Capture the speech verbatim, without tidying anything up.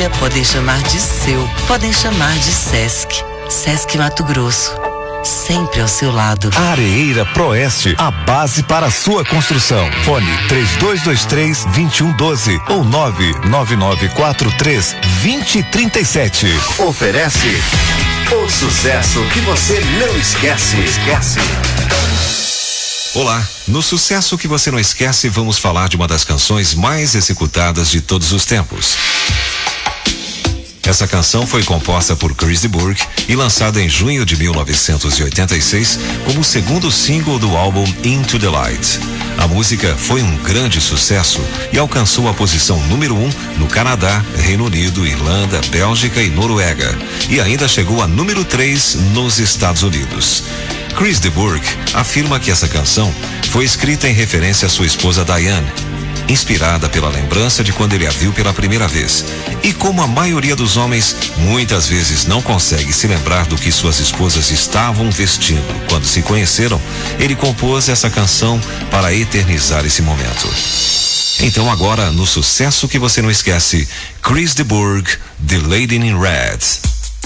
dia podem chamar de seu, podem chamar de Sesc. Sesc Mato Grosso, sempre ao seu lado. Areeira Proeste, a base para a sua construção. Fone três dois dois três, dois um um dois ou nove nove nove quatro três, dois zero três sete. Oferece o sucesso que você não esquece. Esquece. Olá, no Sucesso que Você Não Esquece, vamos falar de uma das canções mais executadas de todos os tempos. Essa canção foi composta por Chris de Burgh e lançada em junho de mil novecentos e oitenta e seis como o segundo single do álbum Into the Light. A música foi um grande sucesso e alcançou a posição número um no Canadá, Reino Unido, Irlanda, Bélgica e Noruega, e ainda chegou a número três nos Estados Unidos. Chris de Burgh afirma que essa canção foi escrita em referência à sua esposa Diane, inspirada pela lembrança de quando ele a viu pela primeira vez. E como a maioria dos homens muitas vezes não consegue se lembrar do que suas esposas estavam vestindo quando se conheceram, ele compôs essa canção para eternizar esse momento. Então agora, no Sucesso que Você Não Esquece, Chris de Burgh, The Lady in Red.